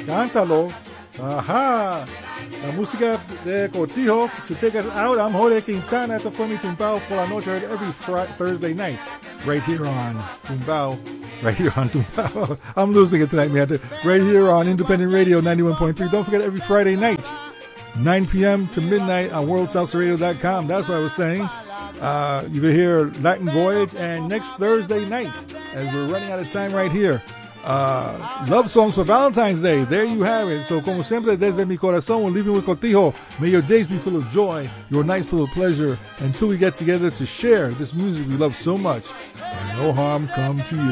Cántalo. Ajá. La música de Cortijo. To take us out, I'm Jorge Quintana. Esto fue mi Tumbao por la noche every Thursday night. Right here on Tumbao. Right here on Tumbao. I'm losing it tonight, man. Right here on Independent Radio 91.3. Don't forget every Friday night, 9 p.m. to midnight on WorldSalsaRadio.com. That's what I was saying. You can hear Latin Voyage. And next Thursday night, as we're running out of time right here, love songs for Valentine's Day. There you have it. So, como siempre, desde mi corazón, we're leaving with Cortijo. May your days be full of joy, your nights full of pleasure, until we get together to share this music we love so much. And no harm come to you.